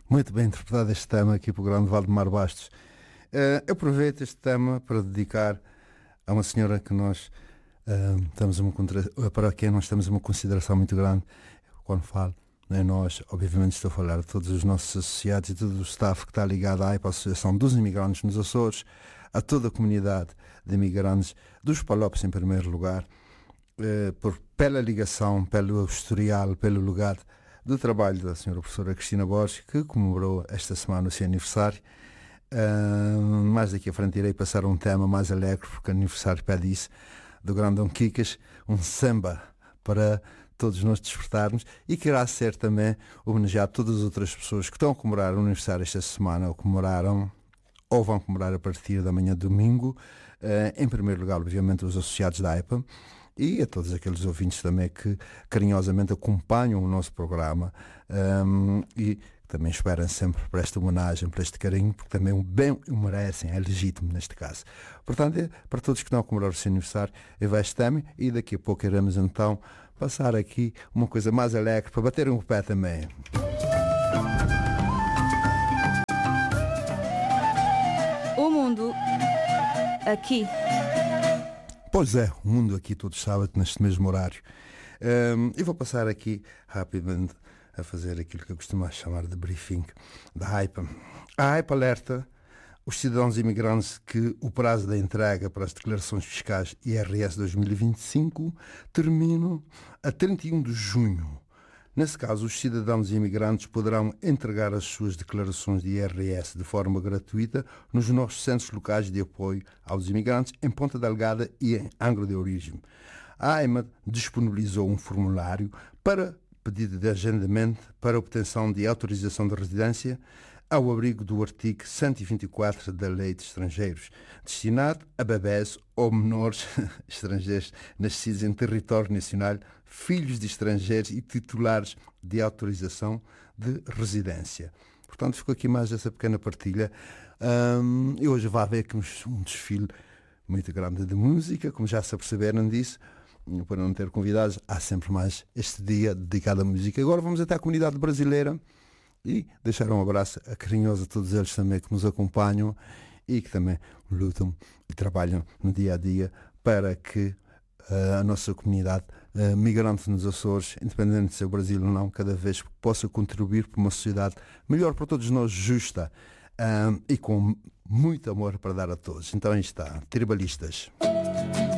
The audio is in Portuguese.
Muito bem interpretado este tema aqui pelo grande Valdemar Bastos. Eu aproveito este tema para dedicar a uma senhora que nós para quem nós temos uma consideração muito grande. Quando falo em nós, obviamente estou a falar de todos os nossos associados e todo o staff que está ligado à AIPA, a Associação dos Imigrantes nos Açores, a toda a comunidade de imigrantes dos Palopes em primeiro lugar, pela ligação, pelo historial, pelo legado do trabalho da senhora professora Cristina Borges, que comemorou esta semana o seu aniversário. Mais daqui a frente irei passar um tema mais alegre, porque o aniversário pede isso, do Grandão Kikas, um samba para todos nós despertarmos, e que irá ser também homenagear todas as outras pessoas que estão a comemorar o aniversário esta semana, ou comemoraram, ou vão comemorar a partir da manhã de domingo. Em primeiro lugar, obviamente, os associados da AIPA, e a todos aqueles ouvintes também que carinhosamente acompanham o nosso programa, e também esperam sempre por esta homenagem, por este carinho, porque também o bem o merecem, é legítimo neste caso. Portanto, para todos que estão a comemorar o seu aniversário, eu vejo este tema, e daqui a pouco iremos então passar aqui uma coisa mais alegre para baterem o pé também. O mundo aqui. Pois é, o mundo aqui todos sábados neste mesmo horário. Eu vou passar aqui rapidamente a fazer aquilo que eu costumo chamar de briefing da AIPA. A AIPA alerta os cidadãos imigrantes que o prazo da entrega para as declarações fiscais IRS 2025 termina a 31 de junho. Nesse caso, os cidadãos imigrantes poderão entregar as suas declarações de IRS de forma gratuita nos nossos centros locais de apoio aos imigrantes em Ponta Delgada e em Angra de Origem. A AIMA disponibilizou um formulário para pedido de agendamento para obtenção de autorização de residência ao abrigo do artigo 124 da Lei de Estrangeiros, destinado a bebés ou menores estrangeiros nascidos em território nacional, filhos de estrangeiros e titulares de autorização de residência. Portanto, ficou aqui mais essa pequena partilha. E hoje vai haver aqui um desfile muito grande de música, como já se aperceberam disso. Para não ter convidados, há sempre mais este dia dedicado à música. Agora vamos até à comunidade brasileira e deixar um abraço carinhoso a todos eles também que nos acompanham e que também lutam e trabalham no dia a dia para que a nossa comunidade migrante nos Açores, independente de ser o Brasil ou não, cada vez possa contribuir para uma sociedade melhor para todos nós, justa e com muito amor para dar a todos. Então aí está, Tribalistas.